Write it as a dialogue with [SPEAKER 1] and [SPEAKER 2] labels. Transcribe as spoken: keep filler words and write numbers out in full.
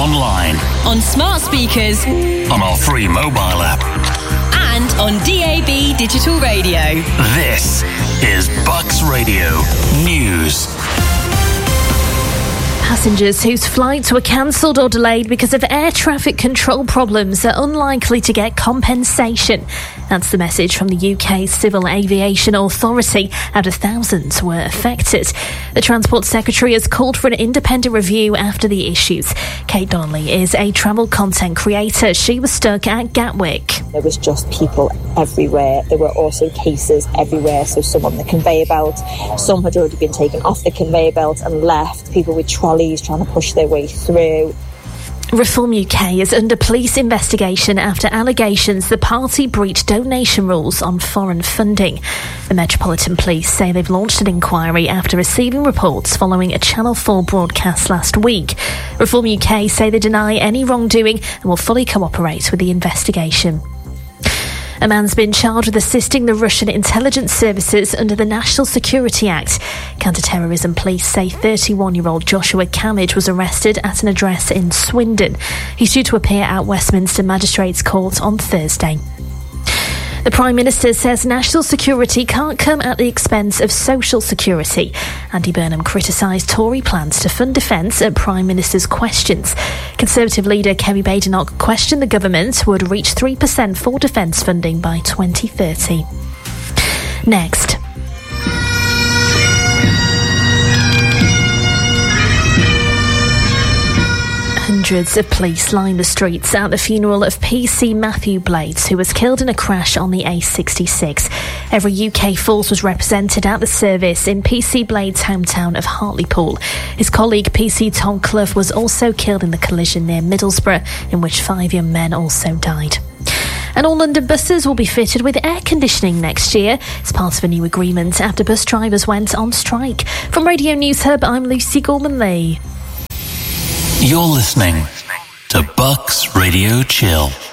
[SPEAKER 1] online,
[SPEAKER 2] on smart speakers,
[SPEAKER 1] on our free mobile app,
[SPEAKER 2] and on D A B digital radio.
[SPEAKER 1] This is Bucks Radio News.
[SPEAKER 3] Passengers whose flights were cancelled or delayed because of air traffic control problems are unlikely to get compensation. That's the message from the U K Civil Aviation Authority, after thousands were affected. The Transport Secretary has called for an independent review after the issues. Kate Donnelly is a travel content creator. She was stuck at Gatwick.
[SPEAKER 4] There was just people everywhere. There were also cases everywhere. So some on the conveyor belt, some had already been taken off the conveyor belt and left. People with trolleys trying to push their way through.
[SPEAKER 3] Reform U K is under police investigation after allegations the party breached donation rules on foreign funding. The Metropolitan Police say they've launched an inquiry after receiving reports following a Channel four broadcast last week. Reform U K say they deny any wrongdoing and will fully cooperate with the investigation. A man's been charged with assisting the Russian intelligence services under the National Security Act. Counter-terrorism police say thirty-one-year-old Joshua Camage was arrested at an address in Swindon. He's due to appear at Westminster Magistrates Court on Thursday. The Prime Minister says national security can't come at the expense of social security. Andy Burnham criticised Tory plans to fund defence at Prime Minister's questions. Conservative leader Kerry Badenoch questioned the government would reach three percent for defence funding by twenty thirty. Next. Hundreds of police lined the streets at the funeral of P C Matthew Blades, who was killed in a crash on the A sixty-six. Every U K force was represented at the service in P C Blades' hometown of Hartlepool. His colleague P C Tom Clough was also killed in the collision near Middlesbrough, in which five young men also died. And all London buses will be fitted with air conditioning next year. It's part of a new agreement after bus drivers went on strike. From Radio News Hub, I'm Lucy Gorman-Lee.
[SPEAKER 1] You're listening to Bucks Radio Chill.